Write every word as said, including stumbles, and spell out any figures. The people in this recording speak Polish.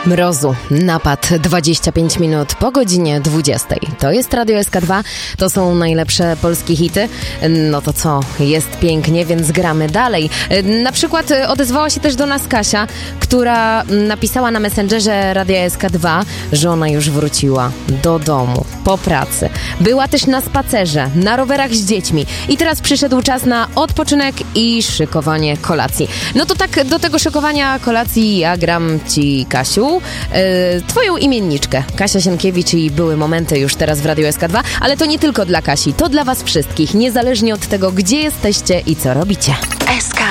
Mrozu, napad, dwadzieścia pięć minut po godzinie dwudziestej. To jest Radio S K dwa, to są najlepsze polskie hity. No to co, jest pięknie, więc gramy dalej. Na przykład odezwała się też do nas Kasia, która napisała na Messengerze Radia S K dwa, że ona już wróciła do domu po pracy. Była też na spacerze, na rowerach z dziećmi i teraz przyszedł czas na odpoczynek i szykowanie kolacji. No to tak, do tego szykowania kolacji ja gram Ci, Kasiu, yy, Twoją imienniczkę, Kasia Sienkiewicz, i były momenty już teraz w Radiu S K dwa, ale to nie tylko dla Kasi, to dla Was wszystkich, niezależnie od tego, gdzie jesteście i co robicie. S K